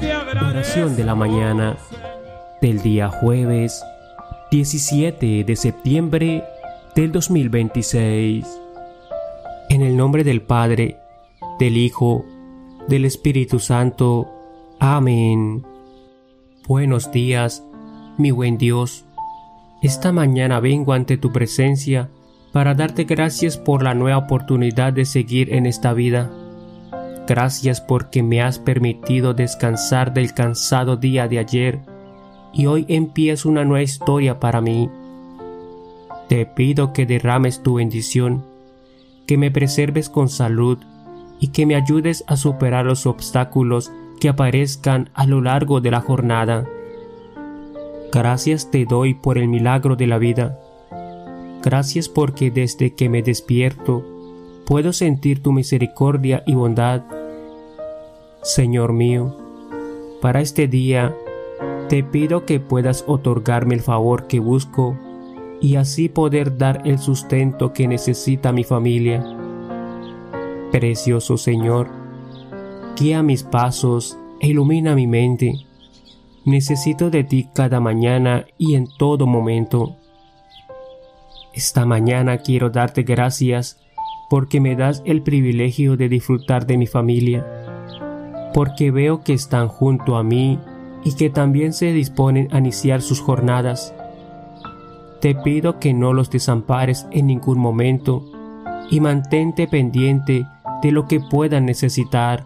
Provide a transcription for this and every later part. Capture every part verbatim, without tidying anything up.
Oración de la mañana del día jueves diecisiete de septiembre del dos mil veintiséis. En el nombre del Padre, del Hijo, del Espíritu Santo. Amén. Buenos días, mi buen Dios. Esta mañana vengo ante tu presencia para darte gracias por la nueva oportunidad de seguir en esta vida. Gracias porque me has permitido descansar del cansado día de ayer y hoy empieza una nueva historia para mí. Te pido que derrames tu bendición, que me preserves con salud y que me ayudes a superar los obstáculos que aparezcan a lo largo de la jornada. Gracias te doy por el milagro de la vida. Gracias porque desde que me despierto puedo sentir tu misericordia y bondad. Señor mío, para este día te pido que puedas otorgarme el favor que busco y así poder dar el sustento que necesita mi familia. Precioso Señor, guía mis pasos e ilumina mi mente. Necesito de ti cada mañana y en todo momento. Esta mañana quiero darte gracias porque me das el privilegio de disfrutar de mi familia, porque veo que están junto a mí y que también se disponen a iniciar sus jornadas. Te pido que no los desampares en ningún momento y mantente pendiente de lo que puedan necesitar.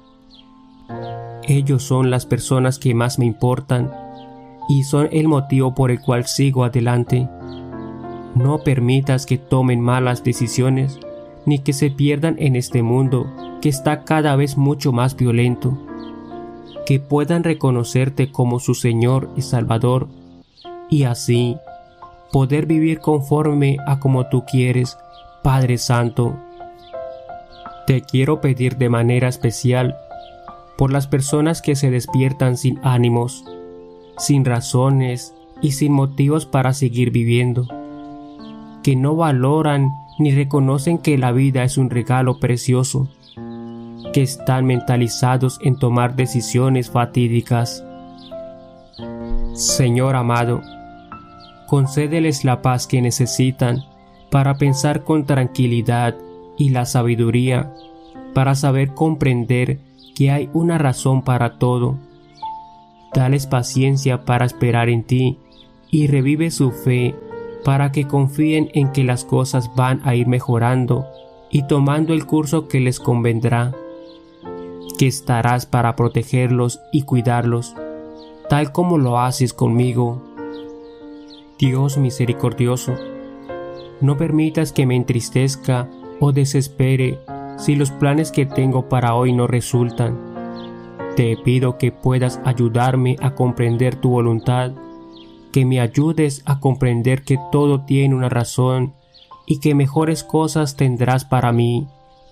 Ellos son las personas que más me importan y son el motivo por el cual sigo adelante. No permitas que tomen malas decisiones ni que se pierdan en este mundo que está cada vez mucho más violento. Que puedan reconocerte como su Señor y Salvador y así poder vivir conforme a como tú quieres, Padre Santo. Te quiero pedir de manera especial por las personas que se despiertan sin ánimos, sin razones y sin motivos para seguir viviendo, que no valoran ni reconocen que la vida es un regalo precioso, que están mentalizados en tomar decisiones fatídicas. Señor amado, concédeles la paz que necesitan para pensar con tranquilidad y la sabiduría para saber comprender que hay una razón para todo. Dales paciencia para esperar en ti y revive su fe para que confíen en que las cosas van a ir mejorando y tomando el curso que les convendrá, que estarás para protegerlos y cuidarlos, tal como lo haces conmigo. Dios misericordioso, no permitas que me entristezca o desespere si los planes que tengo para hoy no resultan. Te pido que puedas ayudarme a comprender tu voluntad, que me ayudes a comprender que todo tiene una razón y que mejores cosas tendrás para mí.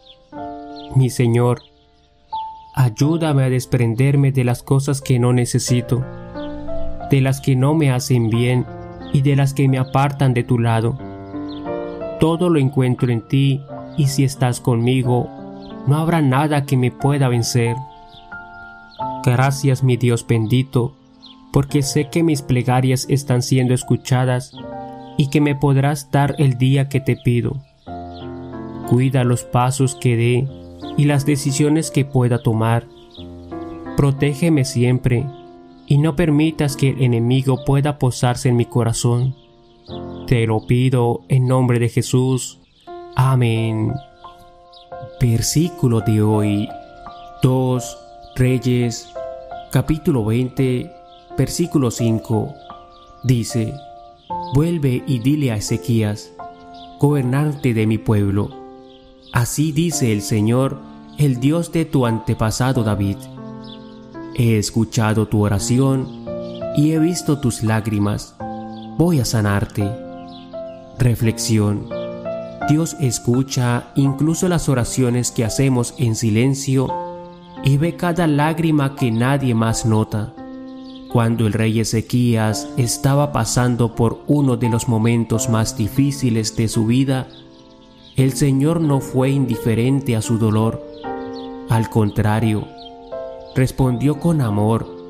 Mi Señor, ayúdame a desprenderme de las cosas que no necesito, de las que no me hacen bien y de las que me apartan de tu lado. Todo lo encuentro en ti y si estás conmigo, no habrá nada que me pueda vencer. Gracias, mi Dios bendito, porque sé que mis plegarias están siendo escuchadas y que me podrás dar el día que te pido. Cuida los pasos que dé y las decisiones que pueda tomar. Protégeme siempre y no permitas que el enemigo pueda posarse en mi corazón. Te lo pido en nombre de Jesús. Amén. Versículo de hoy, dos Reyes, capítulo veinte, versículo cinco. Dice: Vuelve y dile a Ezequías, gobernante de mi pueblo, así dice el Señor, el Dios de tu antepasado David. He escuchado tu oración y he visto tus lágrimas. Voy a sanarte. Reflexión. Dios escucha incluso las oraciones que hacemos en silencio y ve cada lágrima que nadie más nota. Cuando el rey Ezequías estaba pasando por uno de los momentos más difíciles de su vida, el Señor no fue indiferente a su dolor. Al contrario, respondió con amor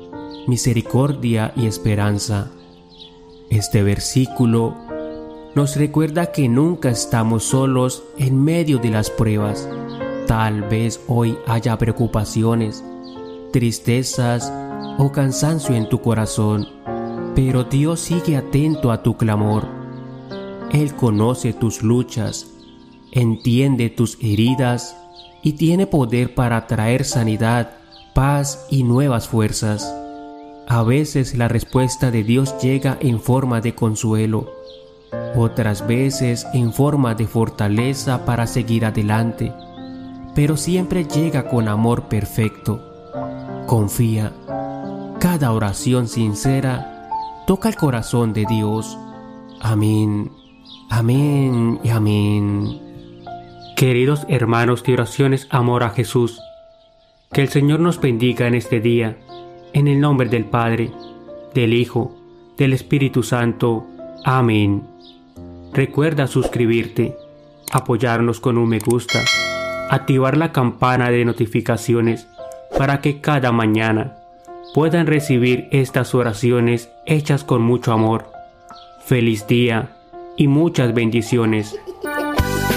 misericordia y esperanza. Este versículo nos recuerda que nunca estamos solos en medio de las pruebas. Tal vez hoy haya preocupaciones, tristezas o cansancio en tu corazón, pero Dios sigue atento a tu clamor. Él conoce tus luchas, entiende tus heridas y tiene poder para traer sanidad, paz y nuevas fuerzas. A veces la respuesta de Dios llega en forma de consuelo, otras veces en forma de fortaleza para seguir adelante, pero siempre llega con amor perfecto. Confía. Cada oración sincera toca el corazón de Dios. Amén, amén y amén. Queridos hermanos de Oraciones Amor a Jesús, que el Señor nos bendiga en este día, en el nombre del Padre, del Hijo, del Espíritu Santo. Amén. Recuerda suscribirte, apoyarnos con un me gusta, activar la campana de notificaciones para que cada mañana puedan recibir estas oraciones hechas con mucho amor. Feliz día y muchas bendiciones.